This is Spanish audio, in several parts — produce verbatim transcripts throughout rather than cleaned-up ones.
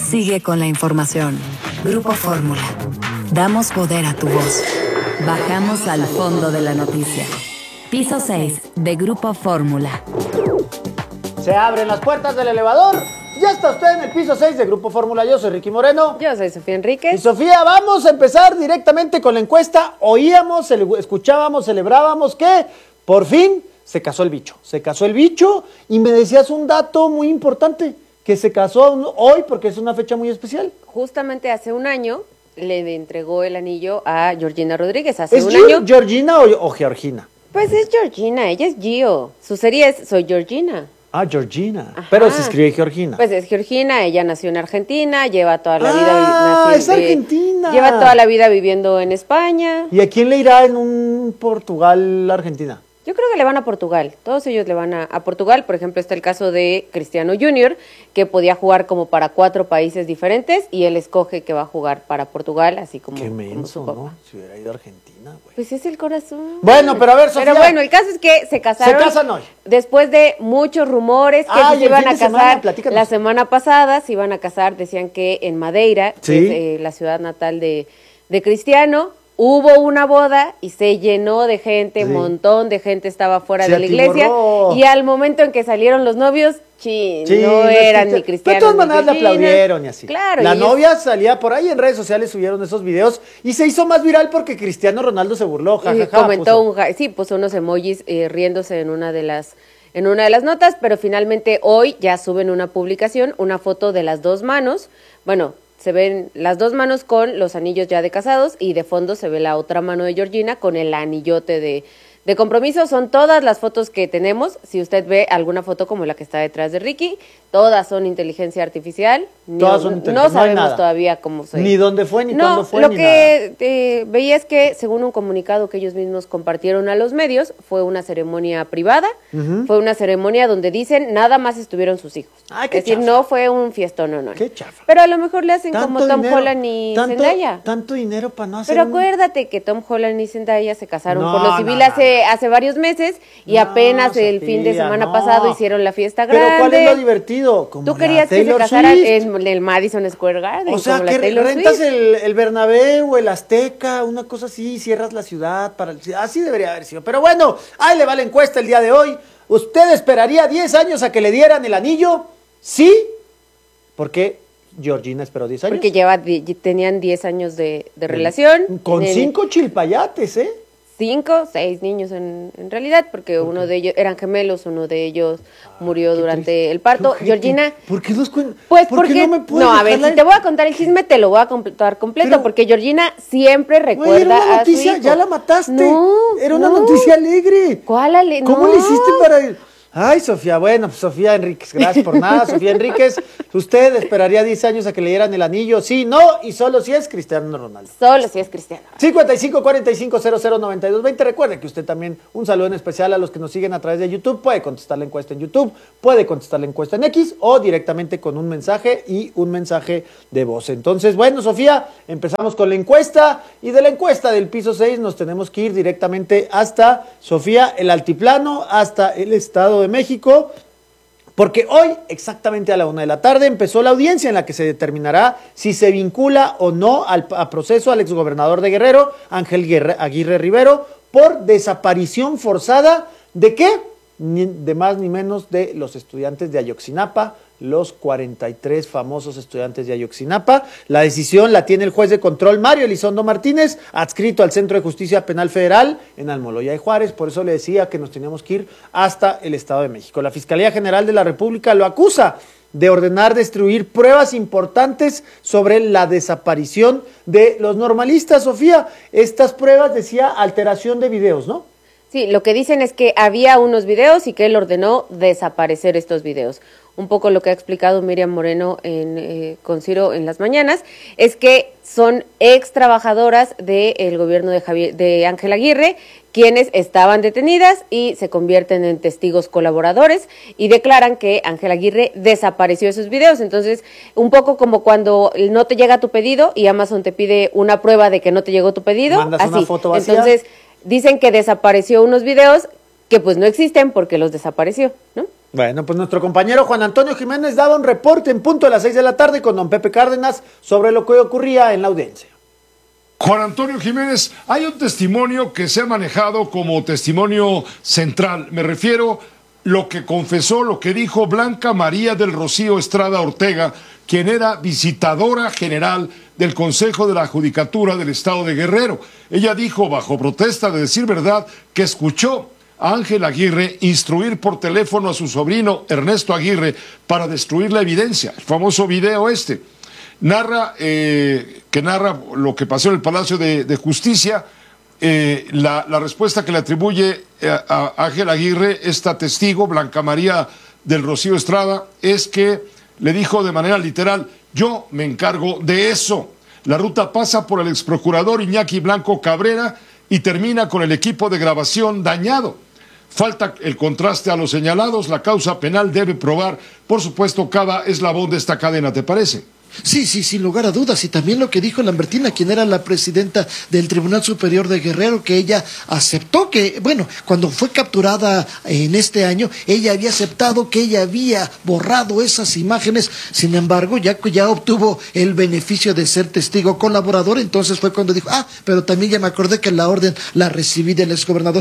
Sigue con la información. Grupo Fórmula. Damos poder a tu voz. Bajamos al fondo de la noticia. Piso seis de Grupo Fórmula. Se abren las puertas del elevador. Ya está usted en el piso seis de Grupo Fórmula. Yo soy Ricky Moreno. Yo soy Sofía Enríquez. Y Sofía, vamos a empezar directamente con la encuesta. Oíamos, escuchábamos, celebrábamos que por fin se casó el bicho. Se casó el bicho y me decías un dato muy importante, que se casó hoy porque es una fecha muy especial. Justamente hace un año le entregó el anillo a Georgina Rodríguez. Hace ¿Es un Gio, año. Georgina o, o Georgina? Pues es Georgina, ella es Gio. Su serie es Soy Georgina. Ah, Georgina. Ajá. Pero se escribe Georgina. Pues es Georgina, ella nació en Argentina, lleva toda la ah, vida... Ah, es de, argentina. Lleva toda la vida viviendo en España. ¿Y a quién le irá en un Portugal-Argentina? Yo creo que le van a Portugal, todos ellos le van a, a Portugal. Por ejemplo, está el caso de Cristiano junior, que podía jugar como para cuatro países diferentes y él escoge que va a jugar para Portugal, así como... Qué menso, como ¿no? Si hubiera ido a Argentina, güey. Pues es el corazón. Bueno, pero a ver, Sofía. Pero bueno, el caso es que se casaron. Se casan hoy. Después de muchos rumores que ah, se iban a casar semana, la semana pasada, se iban a casar, decían que en Madeira, ¿sí? que es eh, la ciudad natal de, de Cristiano. Hubo una boda y se llenó de gente, un sí. montón de gente estaba fuera se de la iglesia. Y al momento en que salieron los novios, chin, sí, no eran ni cristianos. De todas maneras le aplaudieron y así. Claro. La y novia es... salía por ahí en redes sociales, subieron esos videos y se hizo más viral porque Cristiano Ronaldo se burló. Ja, ja, ja, comentó puso. un ja, sí, puso unos emojis eh, riéndose en una de las en una de las notas, pero finalmente hoy ya suben una publicación, una foto de las dos manos. Bueno, se ven las dos manos con los anillos ya de casados y de fondo se ve la otra mano de Georgina con el anillote de, de compromiso. Son todas las fotos que tenemos. Si usted ve alguna foto como la que está detrás de Ricky, todas son inteligencia artificial. Todas son No sabemos no todavía cómo se... Ni dónde fue, ni no, cuándo fue, lo ni que eh, veía es que, según un comunicado que ellos mismos compartieron a los medios, fue una ceremonia privada, uh-huh. fue una ceremonia donde dicen nada más estuvieron sus hijos. Ay, qué es decir, chafa. no fue un fiestón, no, no. Qué chafa. Pero a lo mejor le hacen tanto como Tom dinero, Holland y tanto, Zendaya. Tanto dinero para no hacer Pero un... acuérdate que Tom Holland y Zendaya se casaron no, por lo civil no, hace, no. hace varios meses y no, apenas Sofía, el fin de semana no. pasado hicieron la fiesta grande. Pero ¿cuál es lo divertido? Como Tú querías que se casaran Swift. en el Madison Square Garden. O sea, como que la Taylor rentas Swift. el, el Bernabéu, el Azteca, una cosa así, cierras la ciudad. para el, Así debería haber sido. Pero bueno, ahí le va la encuesta el día de hoy. ¿Usted esperaría diez años a que le dieran el anillo? ¿Sí? ¿Por qué Georgina esperó diez años? Porque lleva, tenían diez años de, de relación. Con en, cinco chilpayates, ¿eh? Cinco, seis niños en, en realidad, porque ¿por uno qué? de ellos, eran gemelos, uno de ellos murió ah, durante triste. el parto. Georgina... ¿Por qué los cuentas? Pues ¿Por porque, qué no me puedes no, a ver, la... si te voy a contar el chisme, te lo voy a contar completo, pero, porque Georgina siempre recuerda güey, era una noticia, a su hijo. Ya la mataste. No, Era una no. noticia alegre. ¿Cuál alegre? ¿Cómo no. le hiciste para ir? Ay, Sofía, bueno, pues Sofía Enríquez, gracias por nada. Sofía Enríquez, ¿usted esperaría diez años a que le dieran el anillo? Sí, no, y solo si es Cristiano Ronaldo. Solo si es Cristiano. cincuenta y cinco, cuarenta y cinco, cero cero, noventa y dos, veinte. Recuerde que usted también, un saludo en especial a los que nos siguen a través de YouTube. Puede contestar la encuesta en YouTube, puede contestar la encuesta en X o directamente con un mensaje y un mensaje de voz. Entonces, bueno, Sofía, empezamos con la encuesta y de la encuesta del piso seis nos tenemos que ir directamente hasta, Sofía, el altiplano, hasta el Estado de México, porque hoy, exactamente a la una de la tarde, empezó la audiencia en la que se determinará si se vincula o no al a proceso al exgobernador de Guerrero, Ángel Guerre, Aguirre Rivero, por desaparición forzada de qué? Ni, de más ni menos de los estudiantes de Ayotzinapa, los cuarenta y tres famosos estudiantes de Ayotzinapa. La decisión la tiene el juez de control Mario Elizondo Martínez, adscrito al Centro de Justicia Penal Federal en Almoloya de Juárez. Por eso le decía que nos teníamos que ir hasta el Estado de México. La Fiscalía General de la República lo acusa de ordenar destruir pruebas importantes sobre la desaparición de los normalistas. Sofía, estas pruebas, decía, alteración de videos, ¿no? Sí, lo que dicen es que había unos videos y que él ordenó desaparecer estos videos. Un poco lo que ha explicado Miriam Moreno en, eh, con Ciro en las mañanas, es que son ex trabajadoras del gobierno de, Javier, de Ángel Aguirre, quienes estaban detenidas y se convierten en testigos colaboradores y declaran que Ángel Aguirre desapareció esos videos. Entonces, un poco como cuando no te llega tu pedido y Amazon te pide una prueba de que no te llegó tu pedido. Mandas así. Una foto vacía. Entonces, dicen que desapareció unos videos que pues no existen porque los desapareció, ¿no? Bueno, pues nuestro compañero Juan Antonio Jiménez daba un reporte en punto de las seis de la tarde con don Pepe Cárdenas sobre lo que ocurría en la audiencia. Juan Antonio Jiménez, hay un testimonio que se ha manejado como testimonio central. Me refiero lo que confesó, lo que dijo Blanca María del Rocío Estrada Ortega, quien era visitadora general del Consejo de la Judicatura del Estado de Guerrero. Ella dijo, bajo protesta de decir verdad, que escuchó a Ángel Aguirre instruir por teléfono a su sobrino Ernesto Aguirre para destruir la evidencia. El famoso video este. Narra, eh, que narra lo que pasó en el Palacio de, de Justicia. Eh, la, la respuesta que le atribuye a, a Ángel Aguirre, esta testigo, Blanca María del Rocío Estrada, es que le dijo de manera literal, yo me encargo de eso. La ruta pasa por el exprocurador Iñaki Blanco Cabrera y termina con el equipo de grabación dañado. Falta el contraste a los señalados, la causa penal debe probar, por supuesto, cada eslabón de esta cadena, ¿te parece? Sí, sí, sin lugar a dudas, y también lo que dijo Lambertina, quien era la presidenta del Tribunal Superior de Guerrero, que ella aceptó que, bueno, cuando fue capturada en este año, ella había aceptado que ella había borrado esas imágenes, sin embargo, ya, ya obtuvo el beneficio de ser testigo colaborador, entonces fue cuando dijo, ah, pero también ya me acordé que la orden la recibí del exgobernador.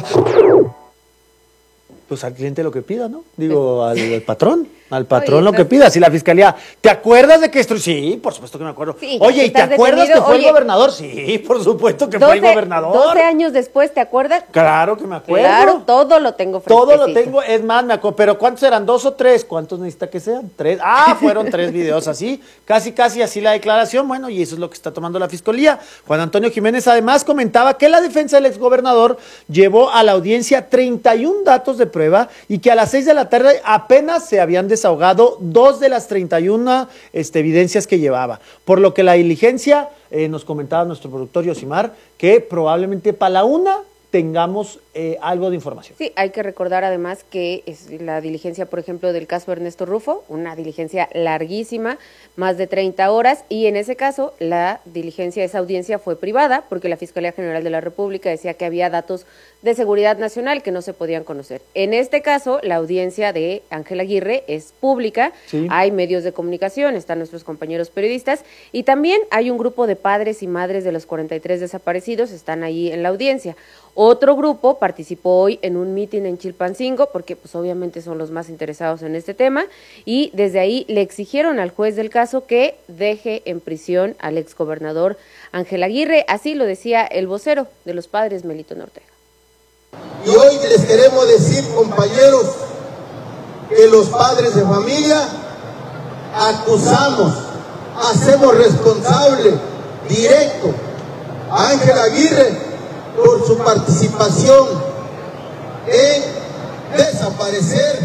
Pues al cliente lo que pida, ¿no? Digo, al, al patrón, al patrón oye, lo que pida. Si la fiscalía, ¿te acuerdas de que esto? Sí, por supuesto que me acuerdo. Sí, oye, ¿y te acuerdas detenido? que fue oye, el gobernador? Sí, por supuesto que doce, fue el gobernador. doce años después, ¿te acuerdas? Claro que me acuerdo. Claro, todo lo tengo fresquecito. Todo lo tengo, es más, me acuerdo. Pero ¿cuántos eran? ¿Dos o tres? ¿Cuántos necesita que sean? Tres. Ah, fueron tres videos así, casi, casi así la declaración. Bueno, y eso es lo que está tomando la fiscalía. Juan Antonio Jiménez además comentaba que la defensa del exgobernador llevó a la audiencia treinta y un datos de prueba y que a las seis de la tarde apenas se habían desahogado dos de las treinta y una este, evidencias que llevaba. Por lo que la diligencia, eh, nos comentaba nuestro productor Yosimar, que probablemente para la una tengamos eh, algo de información. Sí, hay que recordar además que es la diligencia, por ejemplo, del caso Ernesto Rufo, una diligencia larguísima, más de treinta horas, y en ese caso la diligencia, esa audiencia fue privada, porque la Fiscalía General de la República decía que había datos de seguridad nacional que no se podían conocer. En este caso, la audiencia de Ángel Aguirre es pública, sí. Hay medios de comunicación, están nuestros compañeros periodistas, y también hay un grupo de padres y madres de los cuarenta y tres desaparecidos, están ahí en la audiencia. Otro grupo participó hoy en un mitin en Chilpancingo, porque pues obviamente son los más interesados en este tema, y desde ahí le exigieron al juez del caso que deje en prisión al exgobernador Ángel Aguirre, así lo decía el vocero de los padres, Melitón Ortega. Y hoy les queremos decir, compañeros, que los padres de familia acusamos, hacemos responsable directo a Ángel Aguirre por su participación en desaparecer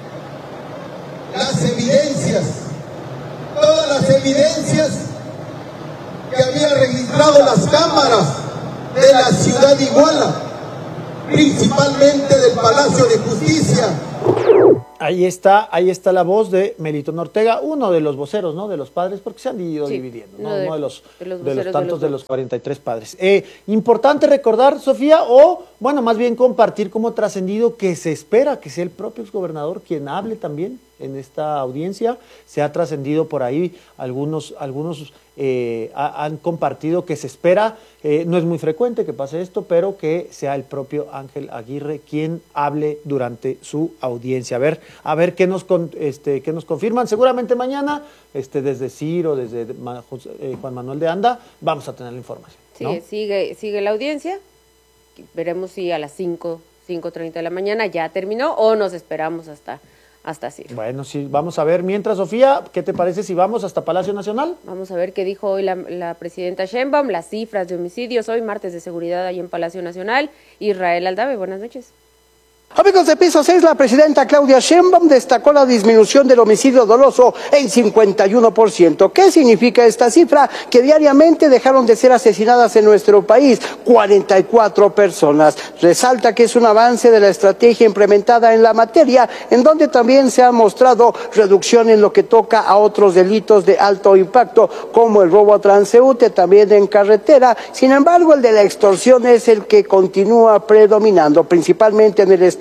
las evidencias, todas las evidencias que había registrado las cámaras de la ciudad de Iguala, principalmente del Palacio de Justicia. Ahí está, ahí está la voz de Melitón Ortega, uno de los voceros, ¿no? De los padres, porque se han ido sí, dividiendo, ¿no? Uno de los, de los, de los tantos de los, de los cuarenta y tres padres. Eh, importante recordar, Sofía, o, bueno, más bien compartir como trascendido que se espera que sea el propio exgobernador quien hable también en esta audiencia. Se ha trascendido por ahí, algunos, algunos eh, ha, han compartido que se espera, eh, no es muy frecuente que pase esto, pero que sea el propio Ángel Aguirre quien hable durante su audiencia. A ver, a ver qué nos, con, este, qué nos confirman. Seguramente mañana, este, desde Ciro, desde eh, Juan Manuel de Anda, vamos a tener la información, ¿no? Sí, sigue, sigue la audiencia. Veremos si a las cinco, cinco treinta de la mañana ya terminó o nos esperamos hasta... hasta Ciro. Bueno, sí, vamos a ver. Mientras, Sofía, ¿qué te parece si vamos hasta Palacio Nacional? Vamos a ver qué dijo hoy la, la presidenta Sheinbaum, las cifras de homicidios hoy, martes de seguridad ahí en Palacio Nacional. Israel Aldave, buenas noches. Amigos de Piso seis, la presidenta Claudia Sheinbaum destacó la disminución del homicidio doloso en cincuenta y uno por ciento. ¿Qué significa esta cifra? Que diariamente dejaron de ser asesinadas en nuestro país cuarenta y cuatro personas. Resalta que es un avance de la estrategia implementada en la materia, en donde también se ha mostrado reducción en lo que toca a otros delitos de alto impacto, como el robo a transeúnte, también en carretera. Sin embargo, el de la extorsión es el que continúa predominando, principalmente en el estado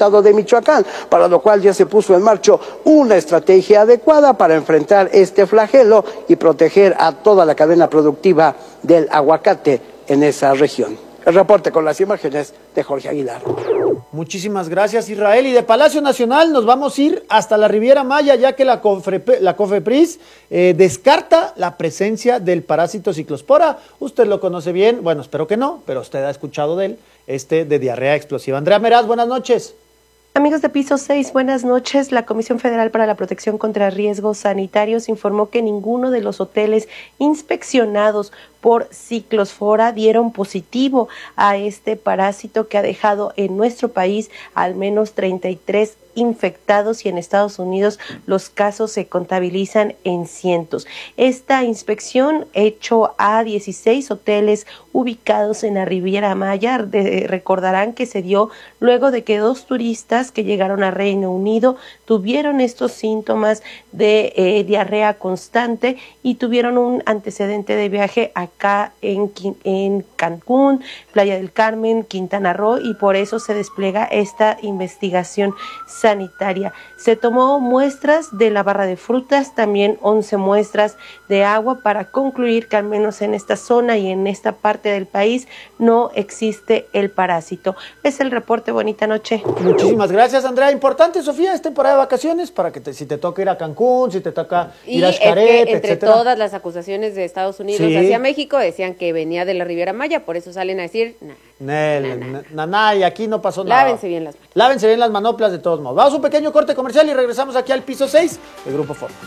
estado de Michoacán, para lo cual ya se puso en marcha una estrategia adecuada para enfrentar este flagelo y proteger a toda la cadena productiva del aguacate en esa región. El reporte con las imágenes de Jorge Aguilar. Muchísimas gracias, Israel. Y de Palacio Nacional nos vamos a ir hasta la Riviera Maya, ya que la, Confrepe, la COFEPRIS eh, descarta la presencia del parásito ciclospora. Usted lo conoce bien, bueno, espero que no, pero usted ha escuchado de él, este de diarrea explosiva. Andrea Meraz, buenas noches. Amigos de Piso seis, buenas noches. La Comisión Federal para la Protección contra Riesgos Sanitarios informó que ninguno de los hoteles inspeccionados por ciclospora dieron positivo a este parásito que ha dejado en nuestro país al menos treinta y tres infectados y en Estados Unidos los casos se contabilizan en cientos. Esta inspección hecho a dieciséis hoteles ubicados en la Riviera Maya, de, recordarán que se dio luego de que dos turistas que llegaron a Reino Unido tuvieron estos síntomas de eh, diarrea constante y tuvieron un antecedente de viaje acá en, en Cancún, Playa del Carmen, Quintana Roo, y por eso se despliega esta investigación sanitaria. Se tomó muestras de la barra de frutas, también once muestras de agua para concluir que al menos en esta zona y en esta parte del país no existe el parásito. Es el reporte, bonita noche. Muchísimas gracias, Andrea. Importante, Sofía, es temporada de vacaciones para que te, si te toca ir a Cancún, si te toca ir y a Xcaret, es que entre etcétera. todas las acusaciones de Estados Unidos Sí. hacia México decían que venía de la Riviera Maya, por eso salen a decir, nah, Nel, nah, nah. na- na- y aquí no pasó nada. Lávense bien las manos. Lávense bien las manoplas de todos modos. Vamos a un pequeño corte comercial y regresamos aquí al piso seis del Grupo Fórmula.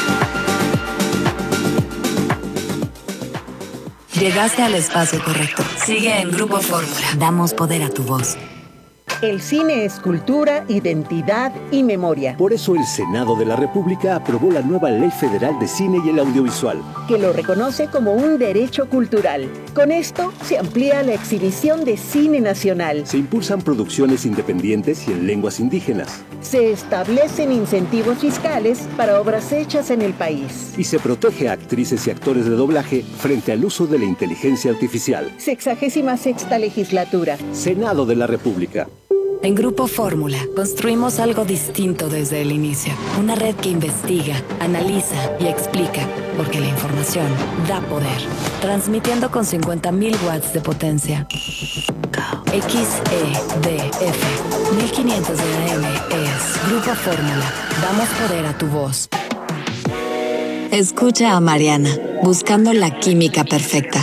Llegaste al espacio correcto. Sigue en Grupo Fórmula. Damos poder a tu voz. El cine es cultura, identidad y memoria. Por eso el Senado de la República aprobó la nueva Ley Federal de Cine y el Audiovisual, Que lo reconoce como un derecho cultural. Con esto se amplía la exhibición de cine nacional. se impulsan producciones independientes y en lenguas indígenas, Se establecen incentivos fiscales para obras hechas en el país. y se protege a actrices y actores de doblaje frente al uso de la inteligencia artificial. Sexagésima sexta legislatura. Senado de la República. En Grupo Fórmula construimos algo distinto desde el inicio. Una red que investiga, analiza y explica, porque la información da poder. Transmitiendo con cincuenta mil watts de potencia. X E D F mil quinientos de A M es Grupo Fórmula. Damos poder a tu voz. Escucha a Mariana, buscando la química perfecta.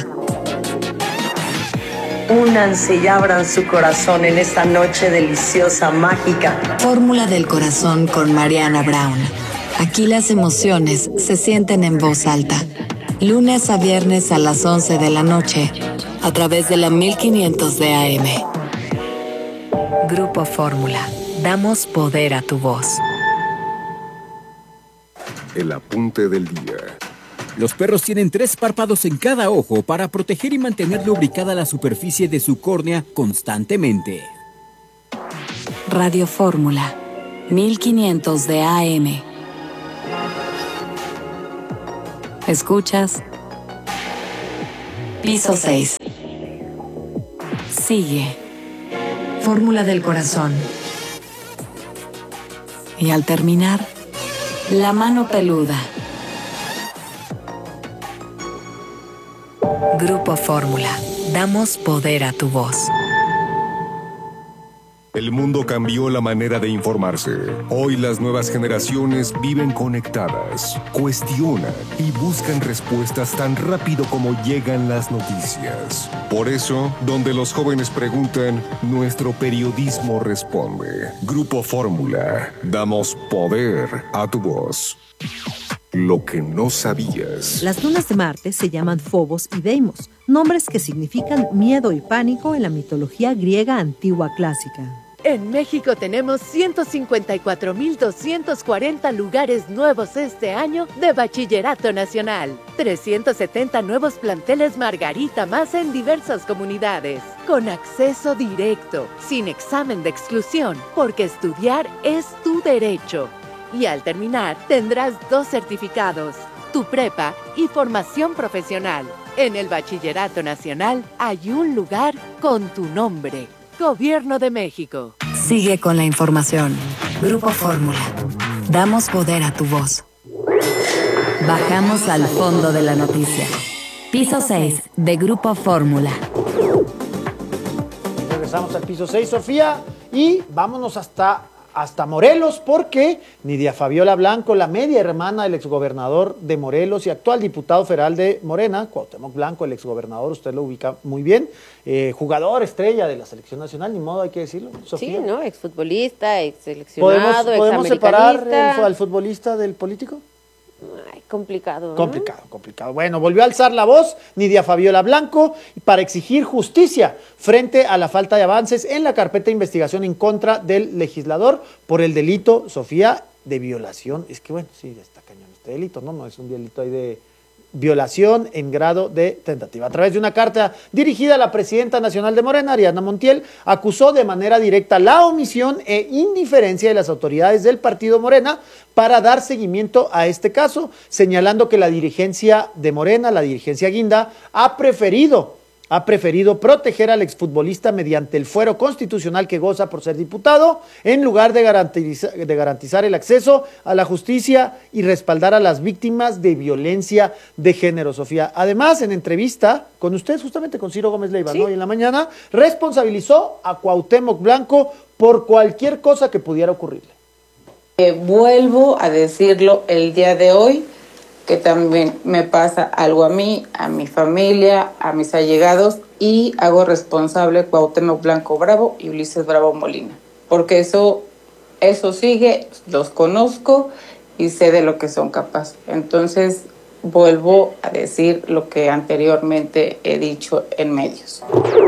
Únanse y abran su corazón en esta noche deliciosa, mágica. Fórmula del corazón con Mariana Brown. Aquí las emociones se sienten en voz alta. Lunes a viernes a las once de la noche, a través de la mil quinientos de A M. Grupo Fórmula. Damos poder a tu voz. El apunte del día. Los perros tienen tres párpados en cada ojo para proteger y mantener lubricada la superficie de su córnea constantemente. Radio Fórmula. mil quinientos de A M. ¿Escuchas? Piso seis. Sigue. Fórmula del corazón. Y al terminar, la mano peluda. Grupo Fórmula. Damos poder a tu voz. El mundo cambió la manera de informarse. Hoy las nuevas generaciones viven conectadas, cuestionan y buscan respuestas tan rápido como llegan las noticias. Por eso, donde los jóvenes preguntan, nuestro periodismo responde. Grupo Fórmula. Damos poder a tu voz. Lo que no sabías. Las lunas de Marte se llaman Phobos y Deimos, nombres que significan miedo y pánico en la mitología griega antigua clásica. En México tenemos ciento cincuenta y cuatro mil doscientos cuarenta lugares nuevos este año de Bachillerato Nacional. trescientos setenta nuevos planteles Margarita más en diversas comunidades. Con acceso directo, sin examen de exclusión, porque estudiar es tu derecho. Y al terminar, tendrás dos certificados, tu prepa y formación profesional. En el Bachillerato Nacional hay un lugar con tu nombre. Gobierno de México. Sigue con la información. Grupo Fórmula. Damos poder a tu voz. Bajamos al fondo de la noticia. Piso seis de Grupo Fórmula. Regresamos al piso seis, Sofía, y vámonos hasta, hasta Morelos, porque Nidia Fabiola Blanco, la media hermana del exgobernador de Morelos y actual diputado federal de Morena, Cuauhtémoc Blanco, el exgobernador, usted lo ubica muy bien, eh, jugador estrella de la selección nacional, ni modo hay que decirlo, Sofía. Sí, ¿no? Exfutbolista, exseleccionado, ¿Podemos, ¿podemos separar el, al futbolista del político? Ay, complicado, ¿no? Complicado, complicado. Bueno, volvió a alzar la voz Nidia Fabiola Blanco para exigir justicia frente a la falta de avances en la carpeta de investigación en contra del legislador por el delito, Sofía, de violación. Es que bueno, sí, está cañón este delito, ¿no? No es un delito ahí de violación en grado de tentativa. A través de una carta dirigida a la presidenta nacional de Morena, Ariadna Montiel, acusó de manera directa la omisión e indiferencia de las autoridades del partido Morena para dar seguimiento a este caso, señalando que la dirigencia de Morena, la dirigencia guinda, ha preferido ha preferido proteger al exfutbolista mediante el fuero constitucional que goza por ser diputado, en lugar de garantizar, de garantizar el acceso a la justicia y respaldar a las víctimas de violencia de género, Sofía. Además, en entrevista con usted, justamente con Ciro Gómez Leiva, ¿sí? ¿no? Hoy en la mañana, responsabilizó a Cuauhtémoc Blanco por cualquier cosa que pudiera ocurrirle. Eh, vuelvo a decirlo el día de hoy, que también me pasa algo a mí, a mi familia, a mis allegados, y hago responsable Cuauhtémoc Blanco Bravo y Ulises Bravo Molina, porque eso, eso sigue, los conozco y sé de lo que son capaces. Entonces, vuelvo a decir lo que anteriormente he dicho en medios.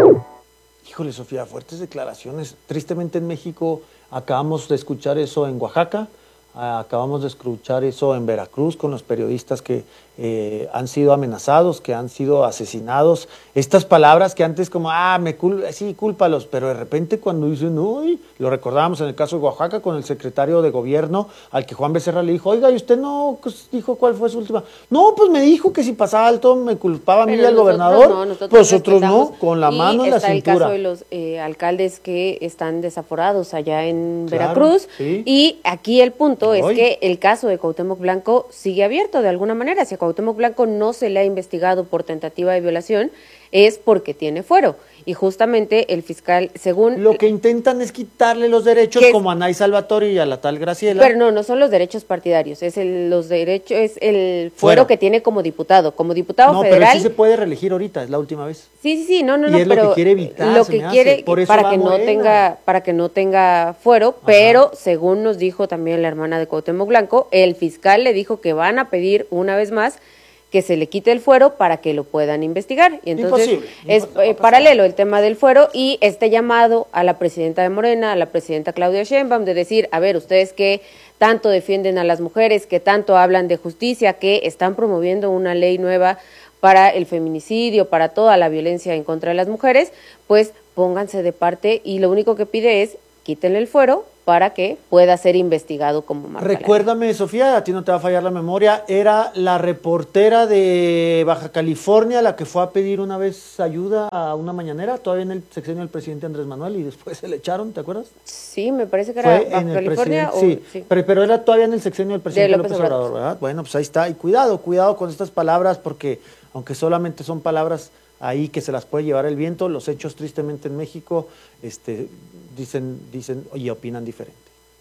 Híjole, Sofía, fuertes declaraciones. Tristemente en México acabamos de escuchar eso en Oaxaca, acabamos de escuchar eso en Veracruz con los periodistas que eh, han sido amenazados, que han sido asesinados. Estas palabras que antes como, ah, me cul sí, cúlpalos, pero de repente cuando dicen, uy, lo recordábamos en el caso de Oaxaca con el secretario de gobierno, al que Juan Becerra le dijo, oiga, ¿y usted no pues, dijo cuál fue su última? No, pues me dijo que si pasaba alto me culpaba a mí y al gobernador. No, nosotros, nosotros no, con la mano en la cintura. Y está el caso de los eh, alcaldes que están desaforados allá en claro, Veracruz, sí. Y aquí el punto es que el caso de Cuauhtémoc Blanco sigue abierto de alguna manera. Si a Cuauhtémoc Blanco no se le ha investigado por tentativa de violación, es porque tiene fuero. Y justamente el fiscal, según... Lo que intentan es quitarle los derechos es, como a Nay Salvatore y a la tal Graciela. Pero no, no son los derechos partidarios, es el, los derechos, es el fuero, fuero que tiene como diputado. Como diputado no, federal... No, pero sí se puede reelegir ahorita, es la última vez. Sí, sí, sí, no, no, y no, es pero... lo que quiere evitar, Lo que quiere, Por eso para que no tenga, para que no tenga fuero, ajá. Pero según nos dijo también la hermana de Cuauhtémoc Blanco, el fiscal le dijo que van a pedir una vez más que se le quite el fuero para que lo puedan investigar. Y entonces imposible, es imposible, eh, paralelo el tema del fuero y este llamado a la presidenta de Morena, a la presidenta Claudia Sheinbaum, de decir, a ver, ustedes que tanto defienden a las mujeres, que tanto hablan de justicia, que están promoviendo una ley nueva para el feminicidio, para toda la violencia en contra de las mujeres, pues pónganse de parte y lo único que pide es quítenle el fuero para que pueda ser investigado como Marta Recuérdame, Lara. Sofía, a ti no te va a fallar la memoria, era la reportera de Baja California la que fue a pedir una vez ayuda a una mañanera, todavía en el sexenio del presidente Andrés Manuel, y después se le echaron, ¿te acuerdas? Sí, me parece que era fue Baja California. O, sí, sí. Pero, pero era todavía en el sexenio del presidente de López, López Obrador, ¿verdad? Bueno, pues ahí está, y cuidado, cuidado con estas palabras, porque aunque solamente son palabras ahí que se las puede llevar el viento, los hechos tristemente en México este, dicen, dicen y opinan diferente.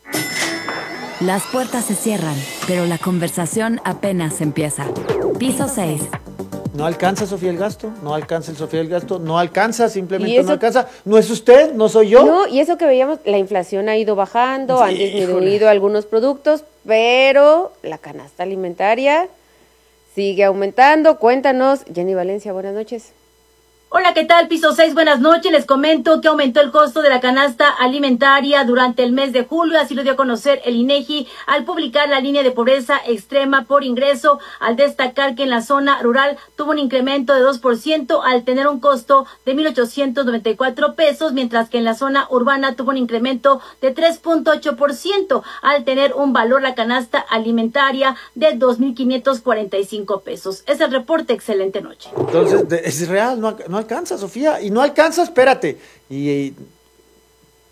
Las puertas se cierran, pero la conversación apenas empieza. Piso seis. No alcanza, Sofía, el gasto, no alcanza el Sofía el gasto, no alcanza, simplemente no alcanza. No es usted, no soy yo. No, y eso que veíamos, la inflación ha ido bajando, sí, han disminuido híjole. algunos productos, pero la canasta alimentaria sigue aumentando. Cuéntanos, Jenny Valencia, buenas noches. Hola, ¿qué tal? Piso seis, buenas noches. Les comento que aumentó el costo de la canasta alimentaria durante el mes de julio. Así lo dio a conocer el INEGI al publicar la línea de pobreza extrema por ingreso, al destacar que en la zona rural tuvo un incremento de dos por ciento al tener un costo de mil ochocientos noventa y cuatro pesos, mientras que en la zona urbana tuvo un incremento de tres punto ocho por ciento al tener un valor la canasta alimentaria de dos mil quinientos cuarenta y cinco pesos. Es el reporte. Excelente noche. Entonces, es real, no, no alcanza, Sofía, y no alcanza, espérate, y, y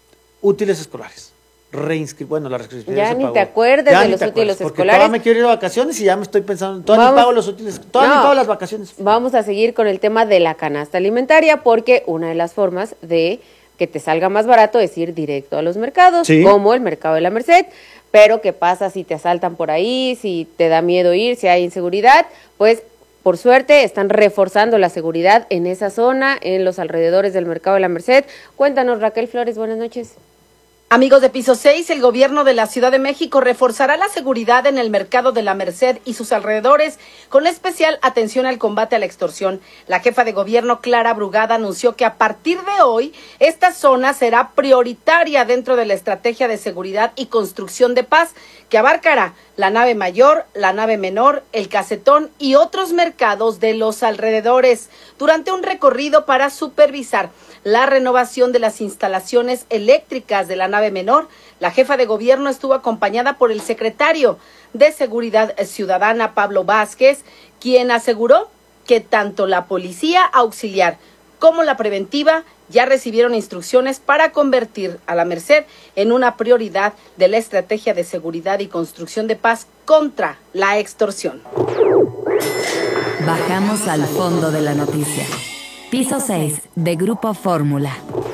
útiles escolares. Reinscri bueno, la reinscripción ya, ya ni se pagó. te acuerdes ya de ni los te útiles acuerdas, porque escolares. Todavía me quiero ir de vacaciones y ya me estoy pensando, todavía ni pago los útiles, todavía no, ni pago las vacaciones. Vamos a seguir con el tema de la canasta alimentaria, porque una de las formas de que te salga más barato es ir directo a los mercados, sí. como el mercado de la Merced. Pero ¿qué pasa si te asaltan por ahí, si te da miedo ir, si hay inseguridad? Pues por suerte están reforzando la seguridad en esa zona, en los alrededores del mercado de la Merced. Cuéntanos, Raquel Flores, buenas noches. Amigos de Piso seis, el gobierno de la Ciudad de México reforzará la seguridad en el mercado de la Merced y sus alrededores, con especial atención al combate a la extorsión. La jefa de gobierno, Clara Brugada, anunció que a partir de hoy, esta zona será prioritaria dentro de la estrategia de seguridad y construcción de paz, que abarcará la nave mayor, la nave menor, el Casetón y otros mercados de los alrededores, durante un recorrido para supervisar la renovación de las instalaciones eléctricas de la nave menor. La jefa de gobierno estuvo acompañada por el secretario de Seguridad Ciudadana, Pablo Vázquez, quien aseguró que tanto la policía auxiliar como la preventiva ya recibieron instrucciones para convertir a la Merced en una prioridad de la estrategia de seguridad y construcción de paz contra la extorsión. Bajamos al fondo de la noticia. Piso seis de Grupo Fórmula.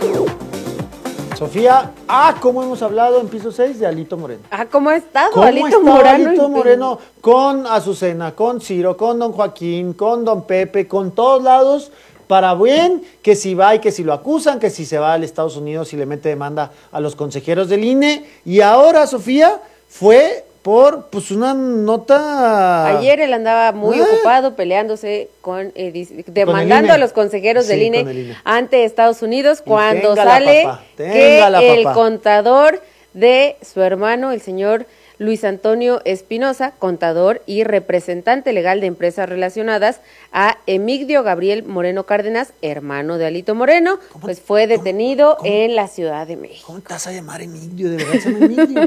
Sofía, ah, ¿cómo hemos hablado en Piso seis de Alito Moreno? Ah, ¿cómo ha estado ¿Cómo Alito está Moreno? Alito Moreno con Azucena, con Ciro, con don Joaquín, con don Pepe, con todos lados, para bien, que si va y que si lo acusan, que si se va a Estados Unidos y le mete demanda a los consejeros del I N E. Y ahora, Sofía, fue por pues una nota... Ayer él andaba muy ¿Eh? ocupado peleándose con, eh, demandando con a los consejeros sí, del I N E, I N E ante Estados Unidos, cuando téngala, sale papá, que téngala, el papá. contador de su hermano, el señor Luis Antonio Espinosa, contador y representante legal de empresas relacionadas a Emigdio Gabriel Moreno Cárdenas, hermano de Alito Moreno, pues fue detenido ¿Cómo? en la Ciudad de México. ¿Cómo te vas a llamar Emigdio? ¿De verdad se llama Emigdio?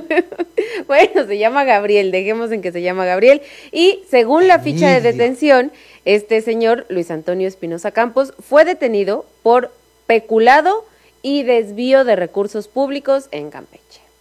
Bueno, se llama Gabriel, dejemos en que se llama Gabriel. Y según la ficha de detención, este señor Luis Antonio Espinosa Campos fue detenido por peculado y desvío de recursos públicos en Campeche.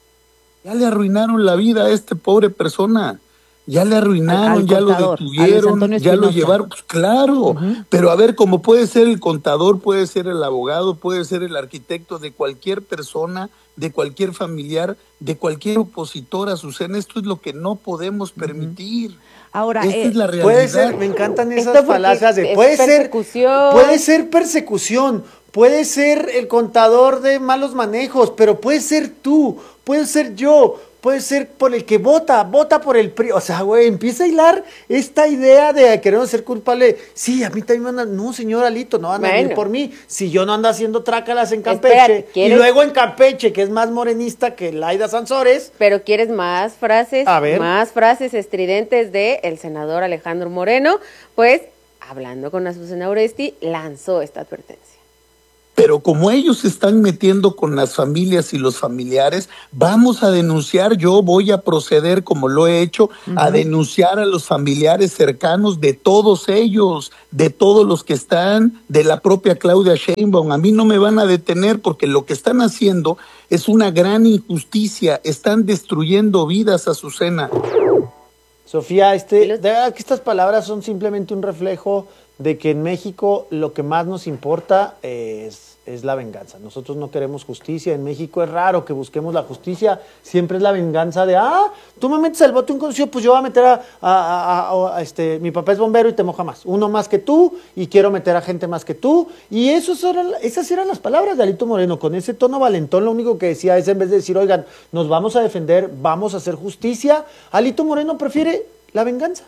Ya le arruinaron la vida a esta pobre persona, ya le arruinaron, al ya lo contador, detuvieron, ya lo llevaron, pues claro, uh-huh. Pero a ver, como puede ser el contador, puede ser el abogado, puede ser el arquitecto de cualquier persona, de cualquier familiar, de cualquier opositor, Azucena, esto es lo que no podemos permitir. Uh-huh. Ahora, esta eh, es la realidad. Puede ser, me encantan esas falacias de puede ser, puede ser persecución, puede ser el contador de malos manejos, pero puede ser tú, puede ser yo, puede ser por el que vota, vota por el P R I. O sea, güey, empieza a hilar esta idea de querer ser culpable. Sí, a mí también me andan, no, señor Alito, no van a venir por mí. Si yo no ando haciendo trácalas en Campeche, Espérate, y luego en Campeche, que es más morenista que Laida Sansores. Pero quieres más frases, a ver. más frases estridentes de el senador Alejandro Moreno, pues, hablando con Azucena Oresti, lanzó esta advertencia. Pero como ellos se están metiendo con las familias y los familiares, vamos a denunciar, yo voy a proceder como lo he hecho, uh-huh. a denunciar a los familiares cercanos de todos ellos, de todos los que están, de la propia Claudia Sheinbaum. A mí no me van a detener porque lo que están haciendo es una gran injusticia, están destruyendo vidas, Azucena. Sofía, este, de verdad que estas palabras son simplemente un reflejo de que en México lo que más nos importa es, es la venganza. Nosotros no queremos justicia. En México es raro que busquemos la justicia. Siempre es la venganza de, ah, tú me metes al bote un conocido, pues yo voy a meter a, a, a, a este, mi papá es bombero y te moja más. Uno más que tú y quiero meter a gente más que tú. Y eso eran, esas eran las palabras de Alito Moreno. Con ese tono valentón, lo único que decía es, en vez de decir, oigan, nos vamos a defender, vamos a hacer justicia, Alito Moreno prefiere la venganza.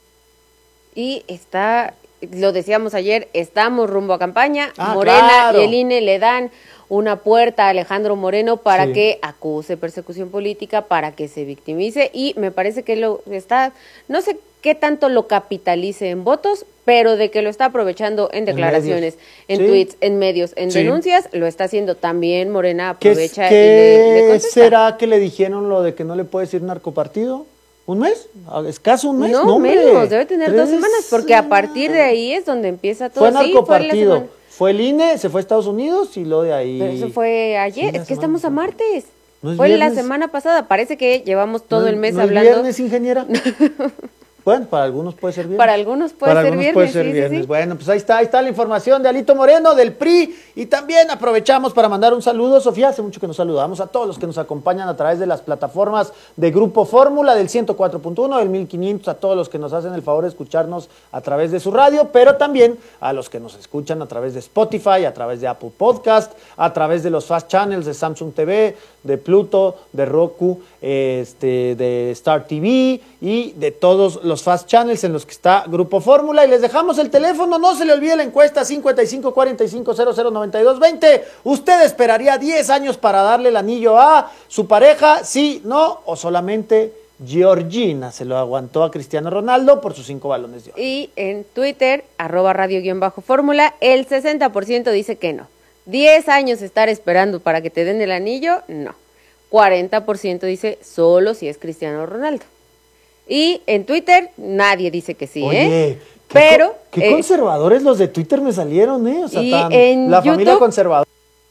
Y está... Lo decíamos ayer, estamos rumbo a campaña, ah, Morena claro. y el I N E le dan una puerta a Alejandro Moreno para sí. que acuse persecución política, para que se victimice, y me parece que lo está, no sé qué tanto lo capitalice en votos, pero de que lo está aprovechando en declaraciones, en, en sí. tweets, en medios, en sí. denuncias, lo está haciendo también. Morena aprovecha ¿Qué, y le, le contesta. ¿Será que le dijeron lo de que no le puede decir narcopartido? ¿Un mes? ¿Escaso un mes? No, no menos, debe tener Tres... dos semanas, porque a partir de ahí es donde empieza todo. Fue narcopartido. Sí, Fue el I N E, se fue a Estados Unidos y lo de ahí. Pero eso fue ayer, Sí, la es que semana estamos a martes. ¿No es Fue la viernes? semana pasada, parece que llevamos todo ¿No- el mes no es hablando. viernes, ingeniera? Bueno, para algunos puede ser viernes. Para algunos puede Para ser algunos viernes, puede ser sí, sí, viernes. sí. Bueno, pues ahí está, ahí está la información de Alito Moreno, del P R I. Y también aprovechamos para mandar un saludo, Sofía, hace mucho que nos saludamos a todos los que nos acompañan a través de las plataformas de Grupo Fórmula, del ciento cuatro punto uno, del mil quinientos, a todos los que nos hacen el favor de escucharnos a través de su radio, pero también a los que nos escuchan a través de Spotify, a través de Apple Podcast, a través de los Fast Channels de Samsung T V, de Pluto, de Roku, este, de Star T V y de todos los Fast Channels en los que está Grupo Fórmula. Y les dejamos el teléfono, no se le olvide la encuesta cincuenta y cinco cuarenta y cinco cero cero noventa y dos veinte. ¿Usted esperaría diez años para darle el anillo a su pareja? ¿Sí, no? ¿O solamente Georgina se lo aguantó a Cristiano Ronaldo por sus cinco balones de oro? Y en Twitter, arroba radio-fórmula, el sesenta por ciento dice que no. diez años estar esperando para que te den el anillo, no. cuarenta por ciento dice solo si es Cristiano Ronaldo. Y en Twitter nadie dice que sí, Oye, ¿eh? Pero Qué eh, conservadores los de Twitter me salieron, ¿eh? O sea, y tan- en la familia YouTube- conservadora.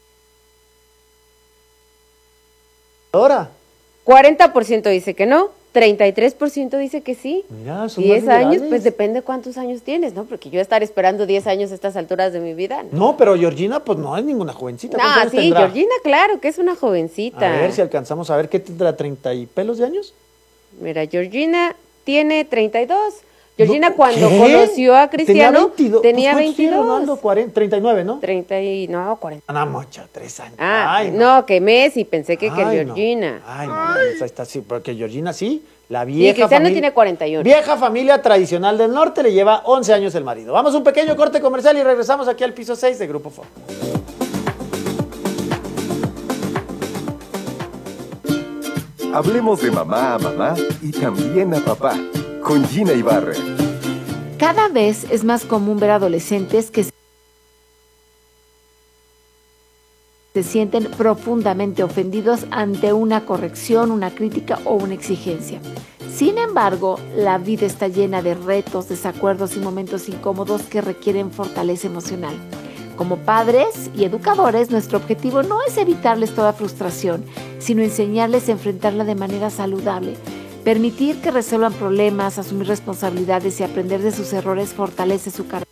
cuarenta por ciento dice que no, treinta y tres por ciento dice que sí. Mira, son diez más años, liberales. pues depende cuántos años tienes, ¿no? Porque yo estar esperando diez años a estas alturas de mi vida. No, No, pero Georgina, pues no es ninguna jovencita. ¿Cuántos no años sí, tendrá? Georgina, claro, que es una jovencita. A ver si alcanzamos a ver qué tendrá, treinta y pelos de años. Mira, Georgina tiene treinta y dos. Georgina cuando ¿Qué? conoció a Cristiano Tenía veintidós. tenía Pues, ¿cuántos tiene veintidós. Ronaldo? cuarenta, treinta y nueve, ¿no? treinta y no, cuarenta. Ana Mocha, tres años. Ah, Ay, no. que Messi, pensé que, que Ay, no. Georgina. Ay, no, esa está así, porque Georgina sí, la Sí, vieja Cristiano familia. tiene cuarenta y uno. Vieja familia tradicional del norte, le lleva once años el marido. Vamos a un pequeño corte comercial y regresamos aquí al piso seis de Grupo Fórmula. Hablemos de mamá a mamá y también a papá, con Gina Ibarra. Cada vez es más común ver adolescentes que se sienten profundamente ofendidos ante una corrección, una crítica o una exigencia. Sin embargo, la vida está llena de retos, desacuerdos y momentos incómodos que requieren fortaleza emocional. Como padres y educadores, nuestro objetivo no es evitarles toda frustración, sino enseñarles a enfrentarla de manera saludable. Permitir que resuelvan problemas, asumir responsabilidades y aprender de sus errores fortalece su carácter.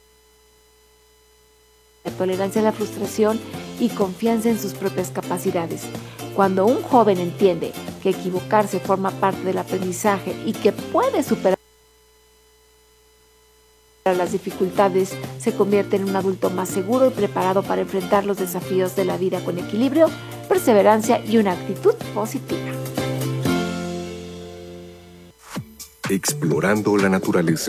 Tolerancia a la frustración y confianza en sus propias capacidades. Cuando un joven entiende que equivocarse forma parte del aprendizaje y que puede superar las dificultades, se convierte en un adulto más seguro y preparado para enfrentar los desafíos de la vida con equilibrio, perseverancia y una actitud positiva. Explorando la naturaleza.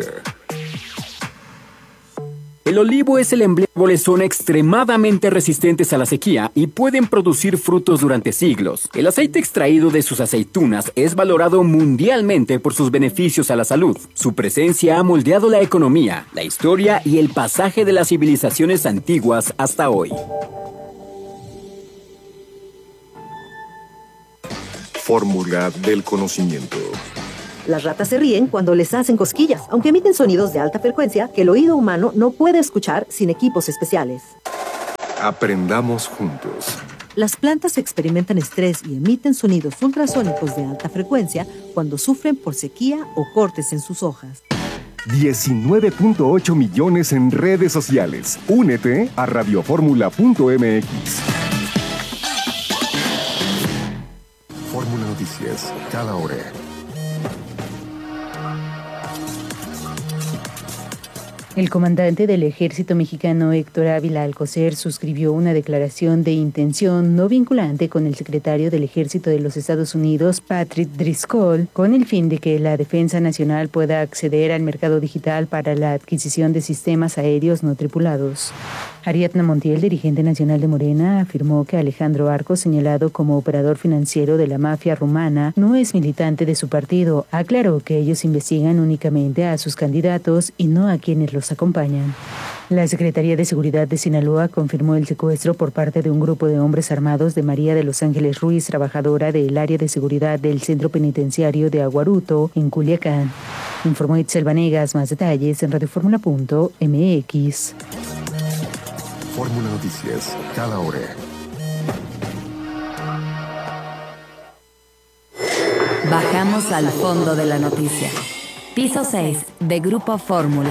El olivo es el emblema de árboles son extremadamente resistentes a la sequía y pueden producir frutos durante siglos. El aceite extraído de sus aceitunas es valorado mundialmente por sus beneficios a la salud. Su presencia ha moldeado la economía, la historia y el pasaje de las civilizaciones antiguas hasta hoy. Fórmula del conocimiento. Las ratas se ríen cuando les hacen cosquillas, aunque emiten sonidos de alta frecuencia que el oído humano no puede escuchar sin equipos especiales. Aprendamos juntos. Las plantas experimentan estrés y emiten sonidos ultrasónicos de alta frecuencia cuando sufren por sequía o cortes en sus hojas. diecinueve punto ocho millones en redes sociales. Únete a radioformula punto m x. Fórmula Noticias, cada hora. El comandante del ejército mexicano Héctor Ávila Alcocer suscribió una declaración de intención no vinculante con el secretario del ejército de los Estados Unidos, Patrick Driscoll, con el fin de que la Defensa Nacional pueda acceder al mercado digital para la adquisición de sistemas aéreos no tripulados. Ariadna Montiel, dirigente nacional de Morena, afirmó que Alejandro Arcos, señalado como operador financiero de la mafia rumana, no es militante de su partido. Aclaró que ellos investigan únicamente a sus candidatos y no a quienes los acompañan. La Secretaría de Seguridad de Sinaloa confirmó el secuestro por parte de un grupo de hombres armados de María de los Ángeles Ruiz, trabajadora del área de seguridad del Centro Penitenciario de Aguaruto, en Culiacán. Informó Itzel Vanegas. Más detalles en radioformula punto m x. Fórmula Noticias, cada hora. Bajamos al fondo de la noticia. Piso seis de Grupo Fórmula.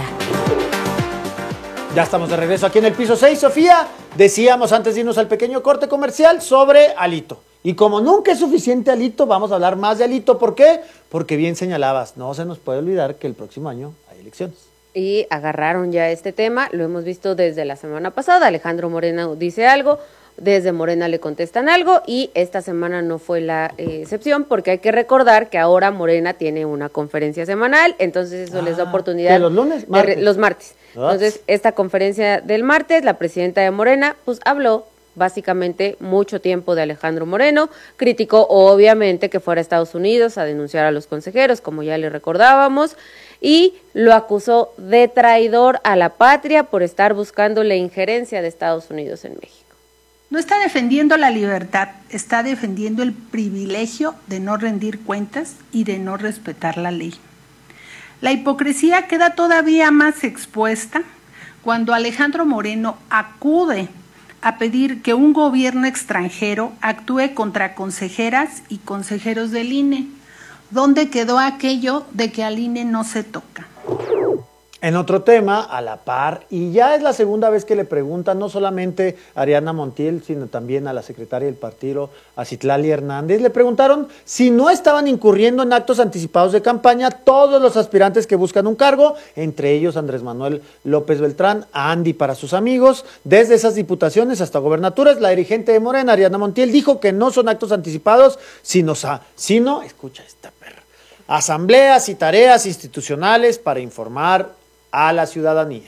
Ya estamos de regreso aquí en el piso seis, Sofía. Decíamos antes de irnos al pequeño corte comercial sobre Alito. Y como nunca es suficiente Alito, vamos a hablar más de Alito. ¿Por qué? Porque bien señalabas, no se nos puede olvidar que el próximo año hay elecciones. Y agarraron ya este tema, lo hemos visto desde la semana pasada. Alejandro Moreno dice algo, desde Morena le contestan algo y esta semana no fue la eh, excepción, porque hay que recordar que ahora Morena tiene una conferencia semanal, entonces eso ah, les da oportunidad. ¿De los lunes? Martes. De, los martes. Entonces, esta conferencia del martes, la presidenta de Morena, pues habló básicamente mucho tiempo de Alejandro Moreno, criticó obviamente que fuera a Estados Unidos a denunciar a los consejeros, como ya le recordábamos, y lo acusó de traidor a la patria por estar buscando la injerencia de Estados Unidos en México. No está defendiendo la libertad, está defendiendo el privilegio de no rendir cuentas y de no respetar la ley. La hipocresía queda todavía más expuesta cuando Alejandro Moreno acude a pedir que un gobierno extranjero actúe contra consejeras y consejeros del I N E. ¿Dónde quedó aquello de que al I N E no se toca? En otro tema, a la par, y ya es la segunda vez que le preguntan no solamente a Ariadna Montiel, sino también a la secretaria del partido, a Citlali Hernández, le preguntaron si no estaban incurriendo en actos anticipados de campaña todos los aspirantes que buscan un cargo, entre ellos Andrés Manuel López Beltrán, Andy para sus amigos, desde esas diputaciones hasta gobernaturas. La dirigente de Morena, Ariadna Montiel, dijo que no son actos anticipados, sino, sino escucha esta perra, asambleas y tareas institucionales para informar a la ciudadanía.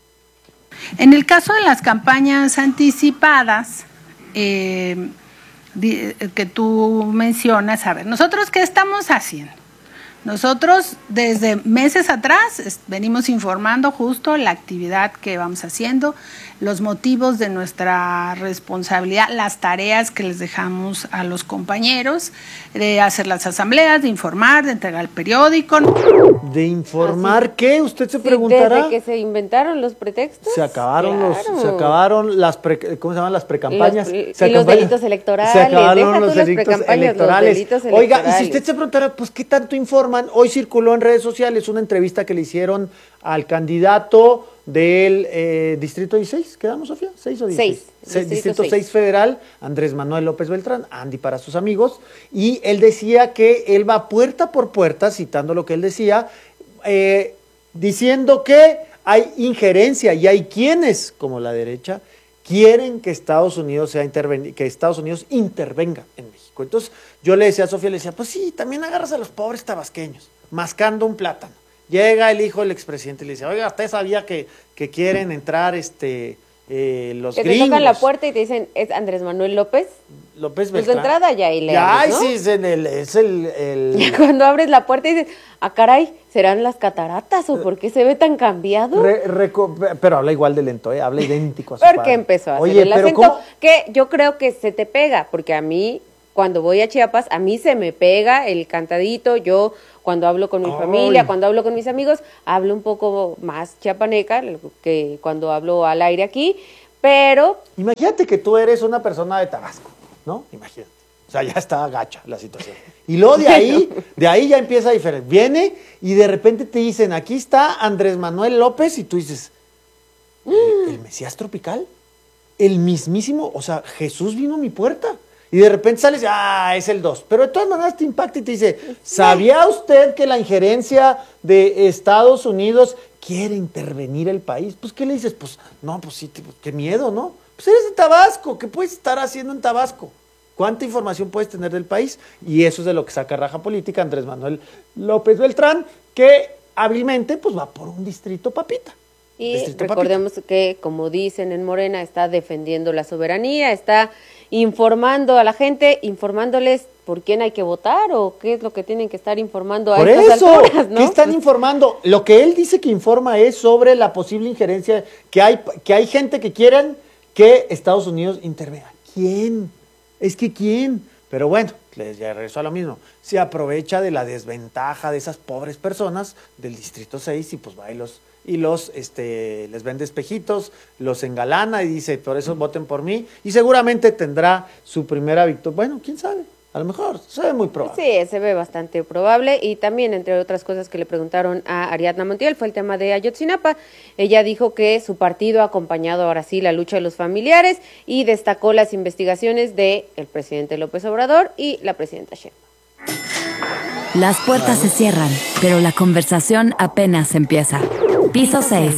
En el caso de las campañas anticipadas eh, que tú mencionas, a ver, ¿nosotros qué estamos haciendo? Nosotros desde meses atrás venimos informando justo la actividad que vamos haciendo, los motivos de nuestra responsabilidad, las tareas que les dejamos a los compañeros, de hacer las asambleas, de informar, de entregar el periódico. ¿De informar Así. qué? Usted se Sí, preguntará. desde que se inventaron los pretextos. Se acabaron claro. los, se acabaron las pre, ¿cómo se llaman? Las precampañas. Los, se y los delitos electorales. Se acabaron Deja los tú delitos las electorales. Los delitos Oiga, electorales. y si usted se preguntara, pues, ¿qué tanto informan? Hoy circuló en redes sociales una entrevista que le hicieron al candidato del eh, Distrito dieciséis, ¿quedamos, Sofía? ¿seis o dieciséis? seis. Distrito, Distrito seis Federal, Andrés Manuel López Beltrán, Andy para sus amigos, y él decía que él va puerta por puerta, citando lo que él decía, eh, diciendo que hay injerencia y hay quienes, como la derecha, quieren que Estados Unidos sea interven- que Estados Unidos intervenga en México. Entonces, yo le decía a Sofía, le decía, pues sí, también agarras a los pobres tabasqueños, mascando un plátano. Llega el hijo del expresidente y le dice, oiga, ¿usted sabía que, que quieren entrar este eh, los que gringos? te tocan la puerta y te dicen, ¿es Andrés Manuel López? López Pues Beltrán. de entrada ya y le Ya, abres, ¿no? sí, es, en el, es el... el... Y cuando abres la puerta y dices, ah, caray, ¿serán las cataratas o por qué se ve tan cambiado? Re, reco, pero habla igual de lento, ¿eh? Habla idéntico a su Porque padre. empezó a hacer Oye, el pero acento ¿cómo? que yo creo que se te pega, porque a mí, cuando voy a Chiapas, a mí se me pega el cantadito. Yo, cuando hablo con mi Ay. familia, cuando hablo con mis amigos, hablo un poco más chiapaneca que cuando hablo al aire aquí, pero... Imagínate que tú eres una persona de Tabasco, ¿no? Imagínate. O sea, ya está gacha la situación. Y luego de ahí, de ahí ya empieza a diferir. Viene y de repente te dicen, aquí está Andrés Manuel López, y tú dices, ¿el, el Mesías tropical? El mismísimo, o sea, Jesús vino a mi puerta. Y de repente sales, ah, es el dos. Pero de todas maneras te impacta y te dice, ¿sabía usted que la injerencia de Estados Unidos quiere intervenir el país? Pues, ¿qué le dices? Pues, no, pues sí, pues, qué miedo, ¿no? Pues eres de Tabasco, ¿qué puedes estar haciendo en Tabasco? ¿Cuánta información puedes tener del país? Y eso es de lo que saca raja política Andrés Manuel López Beltrán, que hábilmente pues va por un distrito papita. Y Distrito recordemos papita. Que, como dicen en Morena, está defendiendo la soberanía, está informando a la gente, informándoles por quién hay que votar o qué es lo que tienen que estar informando a por estas eso, alturas, ¿no? ¿qué están informando? Lo que él dice que informa es sobre la posible injerencia, que hay, que hay gente que quieren que Estados Unidos intervenga. ¿Quién? Es que ¿quién? Pero bueno, les ya regreso a lo mismo. Se aprovecha de la desventaja de esas pobres personas del Distrito seis y pues va y los, y los este, les vende espejitos, los engalana y dice, por eso voten por mí, y seguramente tendrá su primera victoria. Bueno, quién sabe, a lo mejor, se ve muy probable. Sí, se ve bastante probable, y también, entre otras cosas que le preguntaron a Ariadna Montiel, fue el tema de Ayotzinapa. Ella dijo que su partido ha acompañado ahora sí la lucha de los familiares y destacó las investigaciones de el presidente López Obrador y la presidenta Sheinbaum. Las puertas se cierran, pero la conversación apenas empieza. Piso seis.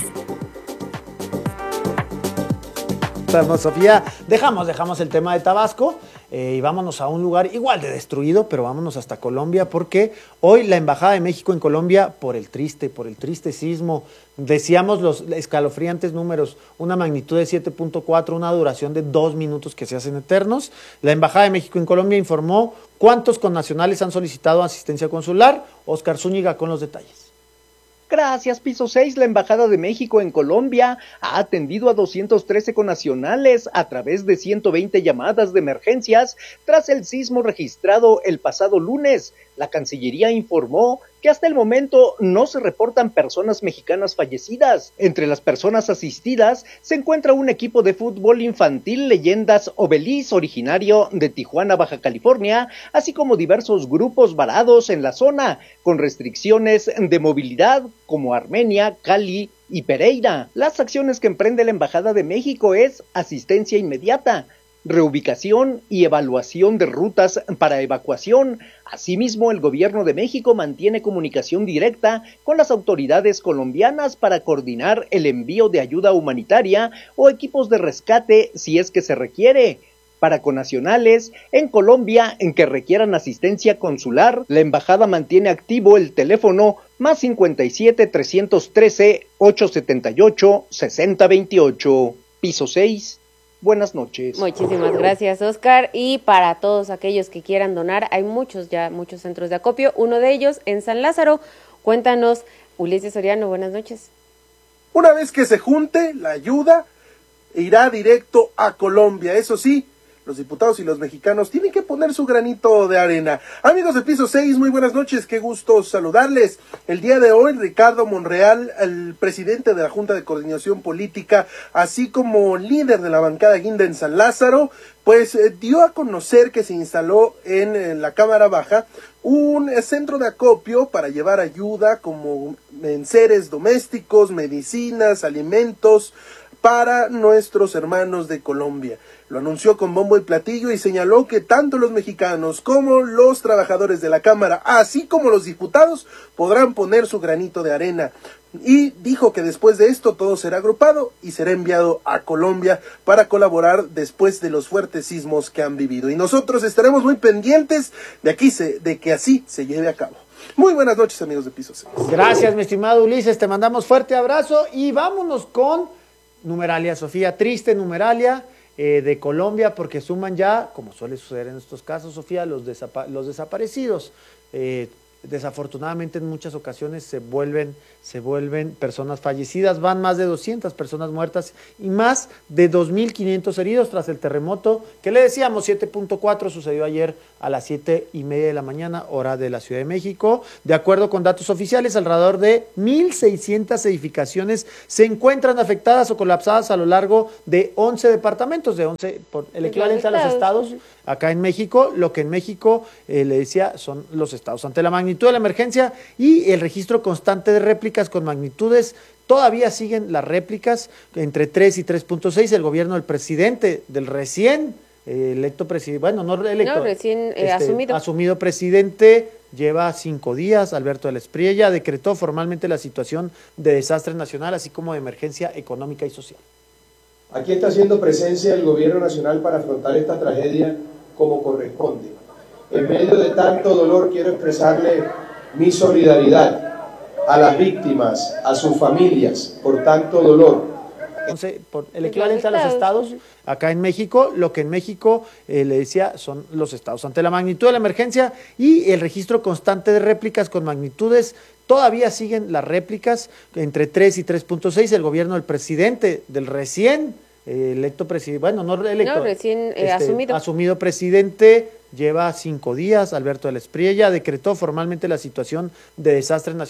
Sofía, dejamos, dejamos el tema de Tabasco eh, y vámonos a un lugar igual de destruido, pero vámonos hasta Colombia, porque hoy la Embajada de México en Colombia, por el triste, por el triste sismo, decíamos los escalofriantes números, una magnitud de siete punto cuatro, una duración de dos minutos que se hacen eternos. La Embajada de México en Colombia informó cuántos connacionales han solicitado asistencia consular. Oscar Zúñiga con los detalles. Gracias, Piso seis. La Embajada de México en Colombia ha atendido a doscientos trece connacionales a través de ciento veinte llamadas de emergencias tras el sismo registrado el pasado lunes. La Cancillería informó que hasta el momento no se reportan personas mexicanas fallecidas. Entre las personas asistidas se encuentra un equipo de fútbol infantil Leyendas Obelis, originario de Tijuana, Baja California, así como diversos grupos varados en la zona, con restricciones de movilidad como Armenia, Cali y Pereira. Las acciones que emprende la Embajada de México es asistencia inmediata, reubicación y evaluación de rutas para evacuación. Asimismo, el gobierno de México mantiene comunicación directa con las autoridades colombianas para coordinar el envío de ayuda humanitaria o equipos de rescate si es que se requiere. Para connacionales en Colombia en que requieran asistencia consular, la embajada mantiene activo el teléfono más cincuenta y siete, trescientos trece, ochocientos setenta y ocho, sesenta veintiocho. Piso seis. Buenas noches. Muchísimas gracias, Oscar. Y para todos aquellos que quieran donar, hay muchos ya, muchos centros de acopio. Uno de ellos en San Lázaro. Cuéntanos, Ulises Soriano, buenas noches. Una vez que se junte la ayuda, irá directo a Colombia. Eso sí, los diputados y los mexicanos tienen que poner su granito de arena. Amigos de Piso seis, muy buenas noches, qué gusto saludarles. El día de hoy, Ricardo Monreal, el presidente de la Junta de Coordinación Política, así como líder de la bancada Guinda en San Lázaro, pues eh, dio a conocer que se instaló en, en la Cámara Baja un eh, centro de acopio para llevar ayuda como enseres domésticos, medicinas, alimentos para nuestros hermanos de Colombia. Lo anunció con bombo y platillo y señaló que tanto los mexicanos como los trabajadores de la Cámara, así como los diputados, podrán poner su granito de arena. Y dijo que después de esto todo será agrupado y será enviado a Colombia para colaborar después de los fuertes sismos que han vivido. Y nosotros estaremos muy pendientes de, aquí se, de que así se lleve a cabo. Muy buenas noches, amigos de Piso seis. Gracias, mi estimado Ulises, te mandamos fuerte abrazo y vámonos con numeralia, Sofía. Triste numeralia eh, de Colombia, porque suman ya, como suele suceder en estos casos, Sofía, los, desapa los desaparecidos. Eh, desafortunadamente en muchas ocasiones se vuelven, se vuelven personas fallecidas. Van más de doscientas personas muertas y más de dos mil quinientos heridos tras el terremoto que le decíamos siete punto cuatro, sucedió ayer a las siete y media de la mañana, hora de la Ciudad de México. De acuerdo con datos oficiales, alrededor de mil seiscientas edificaciones se encuentran afectadas o colapsadas a lo largo de once departamentos, de once, por el equivalente a los estados, acá en México. Lo que en México, eh, le decía, son los estados. Ante la magnitud de la emergencia y el registro constante de réplicas con magnitudes, todavía siguen las réplicas entre tres y tres punto seis. El gobierno del presidente, del recién eh, electo presidente, bueno, no electo, no, recién eh, este, asumido. asumido presidente, lleva cinco días. Alberto de la Espriella decretó formalmente la situación de desastre nacional, así como de emergencia económica y social. Aquí está haciendo presencia el gobierno nacional para afrontar esta tragedia como corresponde. En medio de tanto dolor quiero expresarle mi solidaridad a las víctimas, a sus familias, por tanto dolor. Entonces, por el equivalente a los estados, acá en México, lo que en México, eh, le decía, son los estados. Ante la magnitud de la emergencia y el registro constante de réplicas con magnitudes, todavía siguen las réplicas entre tres y tres punto seis. El gobierno del presidente, del recién eh, electo presidente, bueno, no electo, no, recién eh, este, asumido. asumido presidente, lleva cinco días. Alberto de la Espriella decretó formalmente la situación de desastre nacional.